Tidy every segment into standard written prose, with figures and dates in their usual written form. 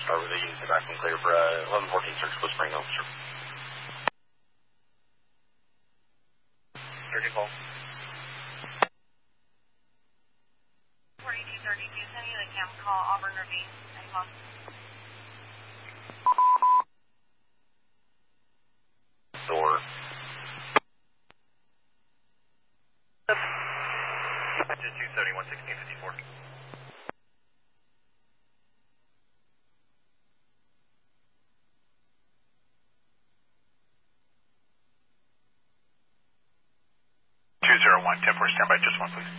start with the unit back and clear for 1114 search Blue Spring officer. 30 call. 4232, sending you the cam call, Auburn Ravine. And call. Door. 271, 1654. Standby, just one, please.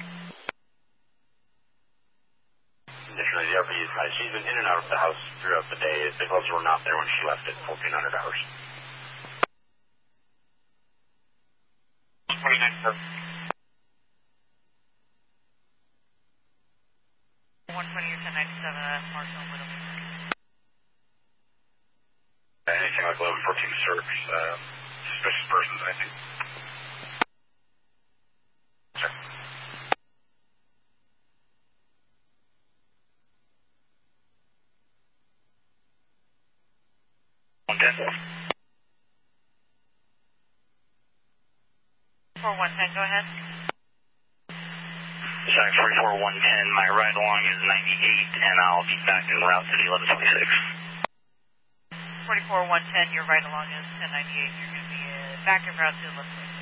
Additionally, the RP is high. She's been in and out of the house throughout the day. The gloves were not there when she left at 1400 hours. 29, sir. 120 or 1097, Marshall, Widow. Anything like 1114 search, suspicious persons, I think. Sir. 110. 4110, go ahead. Sorry, 44110, my ride along is 98, and I'll be back en route to the 1126. 44110, your ride along is 1098. You're going to be back en route to 1126.